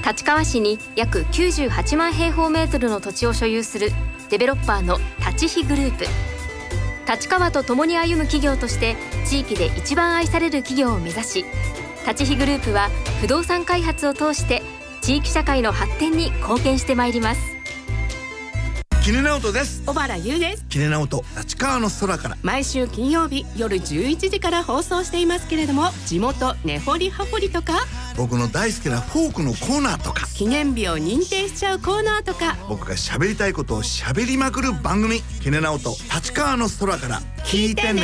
立川市に約98万平方メートルの土地を所有するデベロッパーの立飛グループ。立川と共に歩む企業として地域で一番愛される企業を目指し、立飛グループは不動産開発を通して地域社会の発展に貢献してまいります。 キネナオトです。 小原優です。 キネナオト立川の空から毎週金曜日夜11時から放送していますけれども、地元根掘り葉掘りとか、 僕の大好きなフォークのコーナーとか、 記念日を認定しちゃうコーナーとか、 僕が喋りたいことを喋りまくる番組、キネナオト立川の空から聞いてね。